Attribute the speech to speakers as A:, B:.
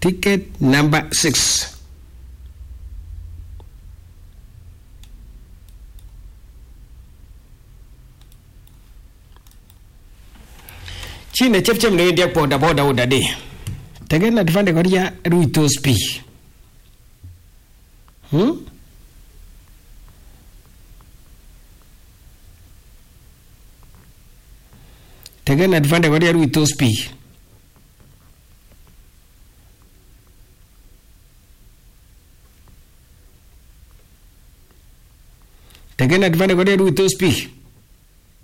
A: Ticket number 6. Chine chepchem ne dia boda boda udade. Tegen na difande kodia ruito spi. Tegen na difande kodia ruito spi. Tegen na difande kodia ruito spi.